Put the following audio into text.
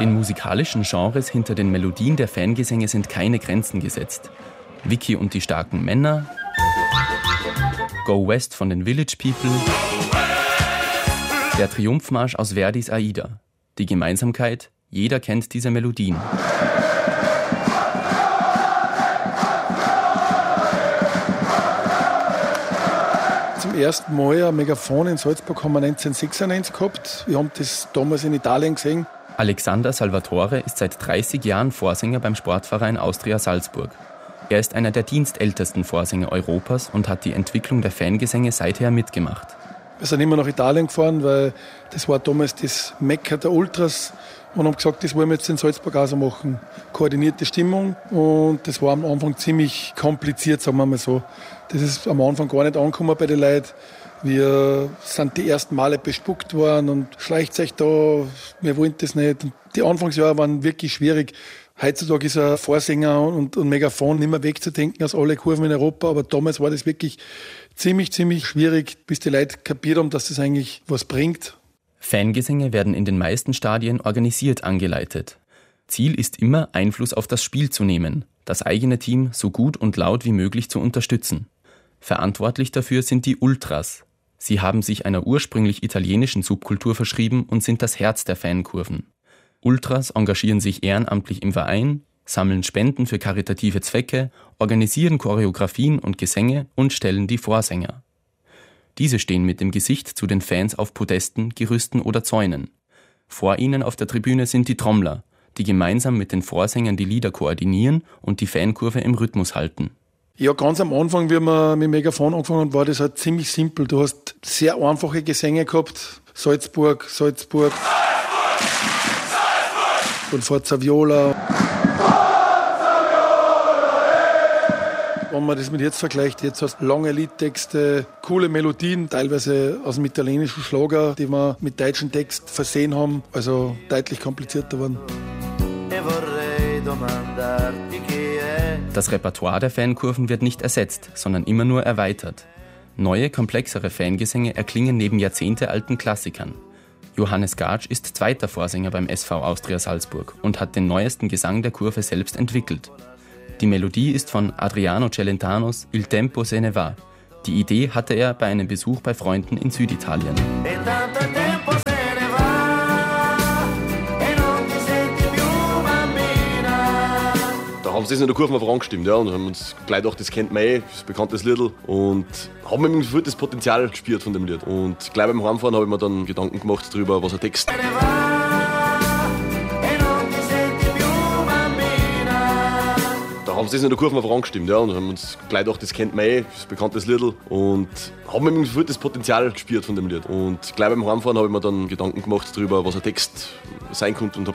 Den musikalischen Genres hinter den Melodien der Fangesänge sind keine Grenzen gesetzt. Vicky und die starken Männer, Go West von den Village People, der Triumphmarsch aus Verdis Aida. Die Gemeinsamkeit: jeder kennt diese Melodien. Zum ersten Mal ein Megafon in Salzburg haben wir 1996 gehabt. Wir haben das damals in Italien gesehen. Alexander Salvatore ist seit 30 Jahren Vorsänger beim Sportverein Austria Salzburg. Er ist einer der dienstältesten Vorsänger Europas und hat die Entwicklung der Fangesänge seither mitgemacht. Wir sind immer nach Italien gefahren, weil das war damals das Mekka der Ultras und haben gesagt, das wollen wir jetzt in Salzburg auch so machen. Koordinierte Stimmung, und das war am Anfang ziemlich kompliziert, sagen wir mal so. Das ist am Anfang gar nicht angekommen bei den Leuten. Wir sind die ersten Male bespuckt worden und schleicht euch da, wir wollen das nicht. Und die Anfangsjahre waren wirklich schwierig. Heutzutage ist ein Vorsänger und Megafon nicht mehr wegzudenken aus allen Kurven in Europa, aber damals war das wirklich ziemlich schwierig, bis die Leute kapiert haben, dass das eigentlich was bringt. Fangesänge werden in den meisten Stadien organisiert angeleitet. Ziel ist immer, Einfluss auf das Spiel zu nehmen, das eigene Team so gut und laut wie möglich zu unterstützen. Verantwortlich dafür sind die Ultras. Sie haben sich einer ursprünglich italienischen Subkultur verschrieben und sind das Herz der Fankurven. Ultras engagieren sich ehrenamtlich im Verein, sammeln Spenden für karitative Zwecke, organisieren Choreografien und Gesänge und stellen die Vorsänger. Diese stehen mit dem Gesicht zu den Fans auf Podesten, Gerüsten oder Zäunen. Vor ihnen auf der Tribüne sind die Trommler, die gemeinsam mit den Vorsängern die Lieder koordinieren und die Fankurve im Rhythmus halten. Ja, ganz am Anfang, wie wir mit Megafon angefangen haben, war das halt ziemlich simpel. Du hast sehr einfache Gesänge gehabt. Salzburg. Und Forza Viola. Wenn man das mit jetzt vergleicht, jetzt hast du lange Liedtexte, coole Melodien, teilweise aus dem italienischen Schlager, die wir mit deutschem Text versehen haben, also deutlich komplizierter waren. Das Repertoire der Fankurven wird nicht ersetzt, sondern immer nur erweitert. Neue, komplexere Fangesänge erklingen neben jahrzehntealten Klassikern. Johannes Gatsch ist zweiter Vorsänger beim SV Austria Salzburg und hat den neuesten Gesang der Kurve selbst entwickelt. Die Melodie ist von Adriano Celentanos Il tempo se ne va. Die Idee hatte er bei einem Besuch bei Freunden in Süditalien. Da haben sie das in der Kurve einfach angestimmt, ja, und haben uns gleich gedacht, das kennt man das bekanntes Lied, und haben irgendwie sofort das Potenzial gespürt von dem Lied. Und gleich beim Heimfahren habe ich mir dann Gedanken gemacht darüber, was ein Text. Da haben sie das in der Kurve einfach angestimmt, ja, und haben uns gleich gedacht, das kennt man das bekanntes Lied, und haben irgendwie sofort das Potenzial gespürt von dem Lied. Und gleich beim Heimfahren habe ich mir dann Gedanken gemacht darüber, was ein Text sein könnte, und habe